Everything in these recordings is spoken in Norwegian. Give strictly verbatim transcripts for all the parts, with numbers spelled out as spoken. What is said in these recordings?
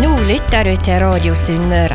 Nå lytter du til Radio Sunnmøre.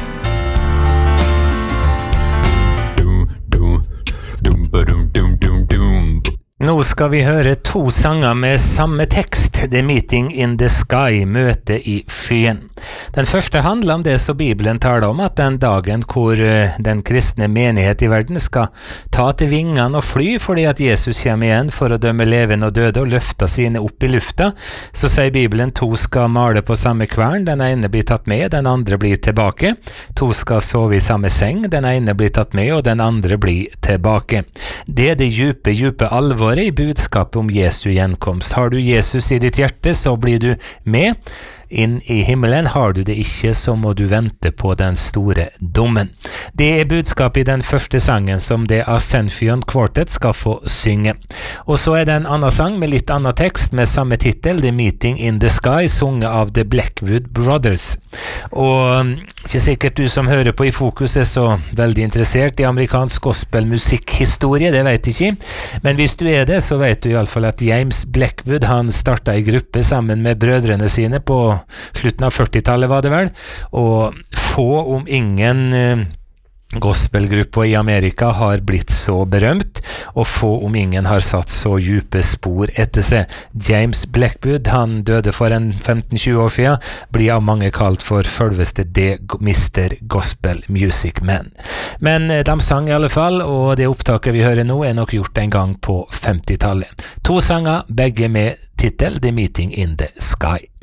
Nå skal vi høre to sanger med samme tekst, The Meeting in the Sky, møte i skyen. Den første handler om det som Bibelen taler om, at den dagen hvor den kristne menighet i verden skal ta til vingene og fly, fordi at Jesus kommer igjen for å dømme levende og døde og løfte sine opp i lufta, så sier Bibelen to skal male på samme kvern, den ene blir tatt med, den andre blir tilbake. To skal sove i samme seng, den ene blir tatt med, og den andre blir tilbake. Det er det djupe, djupe alvor i budskapet om Jesu gjenkomst. Har du Jesus i ditt hjerte, så blir du med inn i himmelen. Har du det ikke, så må du vente på den store dommen. Det er budskapet i den første sangen som det Ascension Quartet skal få synge. Og så er det en annen sang med litt annen tekst med samme titel, The Meeting in the Sky, sunget av The Blackwood Brothers. Og ikke sikkert du som hører på i Fokus er så veldig interessert i amerikansk gospelmusikkhistorie, det vet jeg ikke. Men hvis du er det, så vet du i alle fall at James Blackwood, han startet i gruppe sammen med brødrene sine på slutten av førtitallet var det vel, og få om ingen eh, gospelgrupper i Amerika har blitt så berømt, og få om ingen har satt så djupe spor etter seg. James Blackwood, han døde for en femten til tjue år siden, blir av mange kalt for selveste det mister Gospel Music Man. Men eh, de sang i alle fall, og det opptaket vi hører nå er nok gjort en gang på femtitallet. To sanger, begge med titel The Meeting in the Sky.